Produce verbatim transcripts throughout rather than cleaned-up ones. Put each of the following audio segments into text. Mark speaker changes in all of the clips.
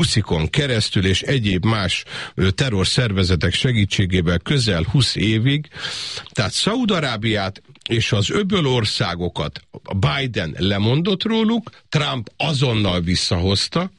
Speaker 1: Huszikon keresztül és egyéb más terrorszervezetek segítségével közel húsz évig. Tehát Szaúd-Arábiát és az öböl országokat Biden lemondott róluk, Trump azonnal visszahozta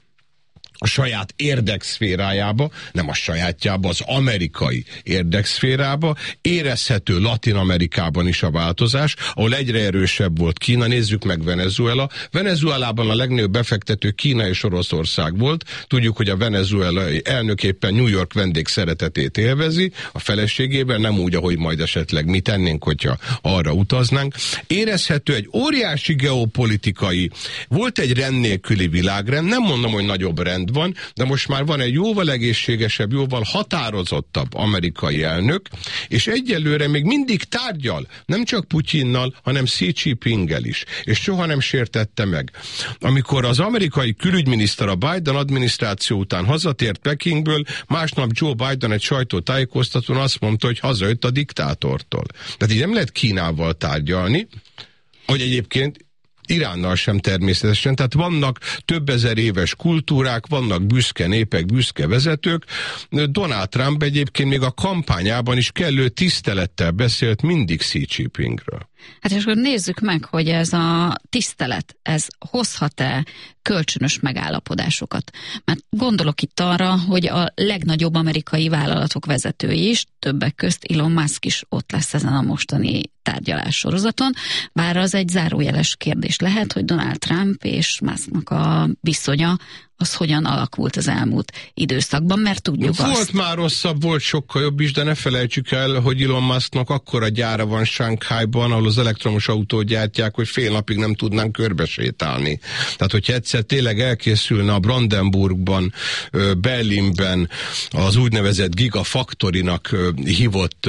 Speaker 1: a saját érdekszférájába, nem a sajátjába, az amerikai érdekszférába. Érezhető Latin-Amerikában is a változás, ahol egyre erősebb volt Kína. Nézzük meg Venezuela. Venezuelában a legnagyobb befektető Kína és Oroszország volt. Tudjuk, hogy a venezuelai elnök éppen New York vendég szeretetét élvezi, a feleségében, nem úgy, ahogy majd esetleg mi tennénk, hogyha arra utaznánk. Érezhető egy óriási geopolitikai, volt egy rend nélküli világrend, nem mondom, hogy nagyobb rend van, de most már van egy jóval egészségesebb, jóval határozottabb amerikai elnök, és egyelőre még mindig tárgyal, nem csak Putyinnal, hanem Xi Jinpinggel is, és soha nem sértette meg. Amikor az amerikai külügyminiszter a Biden adminisztráció után hazatért Pekingből, másnap Joe Biden egy sajtótájékoztatón azt mondta, hogy hazajött a diktátortól. Tehát így nem lehet Kínával tárgyalni, hogy egyébként Iránnal sem természetesen, tehát vannak több ezer éves kultúrák, vannak büszke népek, büszke vezetők. Donald Trump egyébként még a kampányában is kellő tisztelettel beszélt mindig Xi Jinpingről.
Speaker 2: Hát és akkor nézzük meg, hogy ez a tisztelet, ez hozhat-e kölcsönös megállapodásokat. Mert gondolok itt arra, hogy a legnagyobb amerikai vállalatok vezetői is, többek közt Elon Musk is ott lesz ezen a mostani tárgyalás sorozaton, bár az egy zárójeles kérdés lehet, hogy Donald Trump és Musknak a viszonya az hogyan alakult az elmúlt időszakban, mert tudjuk
Speaker 1: volt
Speaker 2: azt.
Speaker 1: Már rosszabb, volt sokkal jobb is, de ne felejtsük el, hogy Elon Musknak akkora gyára van Shanghaiban, ahol az elektromos autót gyártják, hogy fél napig nem tudnánk körbesétálni. Tehát, hogyha egyszer tényleg elkészülne a Brandenburgban, Berlinben az úgynevezett Gigafactory-nak hívott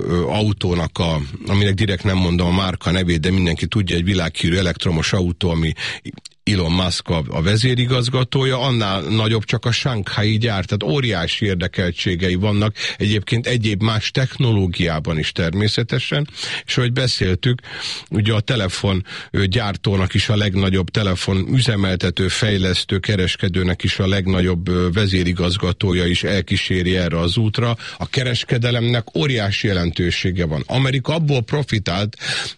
Speaker 1: autónak, a, aminek direkt nem mondom a márka nevét, de mindenki tudja, egy világhírű elektromos autó, ami Elon Musk a, a vezérigazgatója, annál nagyobb csak a Shanghai gyár, tehát óriási érdekeltségei vannak egyébként egyéb más technológiában is természetesen, és ahogy beszéltük, ugye a telefongyártónak is a legnagyobb, telefon üzemeltető, fejlesztő, kereskedőnek is a legnagyobb vezérigazgatója is elkíséri erre az útra. A kereskedelemnek óriási jelentősége van. Amerika abból profitált,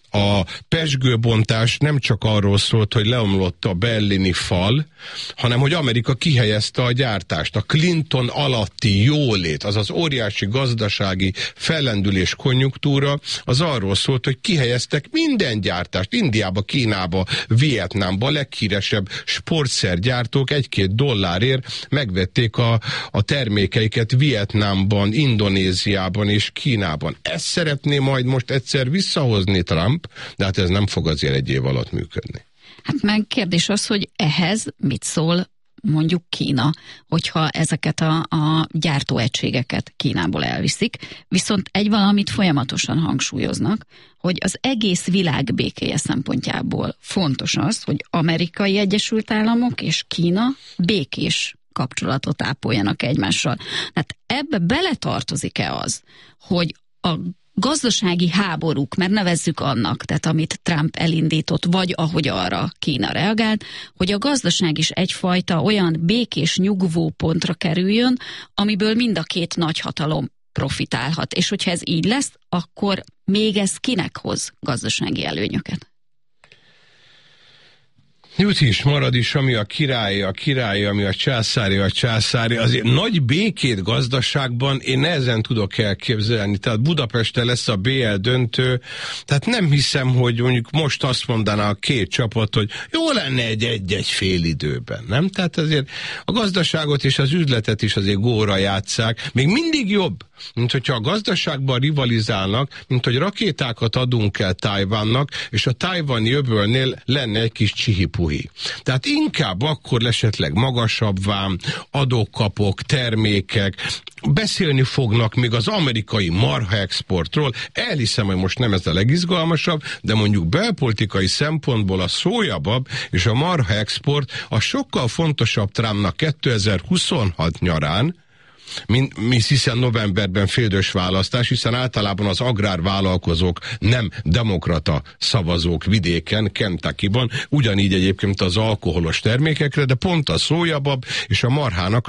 Speaker 1: a pezsgőbontás nem csak arról szólt, hogy leomlott a berlini fal, hanem hogy Amerika kihelyezte a gyártást. A Clinton alatti jólét, azaz óriási gazdasági fellendülés konjunktúra, az arról szólt, hogy kihelyeztek minden gyártást. Indiába, Kínába, Vietnámba, a leghíresebb sportszergyártók egy-két dollárért megvették a, a termékeiket Vietnámban, Indonéziában és Kínában. Ezt szeretné majd most egyszer visszahozni Trump, de hát ez nem fog azért egy év alatt működni.
Speaker 2: Hát meg kérdés az, hogy ehhez mit szól mondjuk Kína, hogyha ezeket a, a gyártóegységeket Kínából elviszik, viszont egy valamit folyamatosan hangsúlyoznak, hogy az egész világ békéje szempontjából fontos az, hogy Amerikai Egyesült Államok és Kína békés kapcsolatot ápoljanak egymással. Tehát ebbe beletartozik-e az, hogy a gazdasági háborúk, mert nevezzük annak, tehát amit Trump elindított, vagy ahogy arra Kína reagált, hogy a gazdaság is egyfajta olyan békés nyugvó pontra kerüljön, amiből mind a két nagyhatalom profitálhat. És hogyha ez így lesz, akkor még ez kinek hoz gazdasági előnyöket?
Speaker 1: Jut is, marad is, ami a király, a király, ami a császári, a császári. Azért nagy békét gazdaságban én nehezen tudok elképzelni. Tehát Budapesten lesz a bé el döntő, tehát nem hiszem, hogy mondjuk most azt mondaná a két csapat, hogy jó lenne egy egy-egy fél időben, nem? Tehát azért a gazdaságot és az üzletet is azért góra játsszák. Még mindig jobb, mint hogyha a gazdaságban rivalizálnak, mint hogy rakétákat adunk el Tajvannak, és a tajvani öbölnél lenne egy kis csihipuhi. Tehát inkább akkor esetleg magasabb vám, adókapok, termékek, beszélni fognak még az amerikai marha exportról. Elhiszem, hogy most nem ez a legizgalmasabb, de mondjuk belpolitikai szempontból a szójabab és a marha export a sokkal fontosabb Trumpnak kétezer-huszonhat nyarán, mint, mint hiszen novemberben félidős választás, hiszen általában az agrárvállalkozók nem demokrata szavazók vidéken, Kentuckyban, ugyanígy egyébként az alkoholos termékekre, de pont a szójabab és a marhának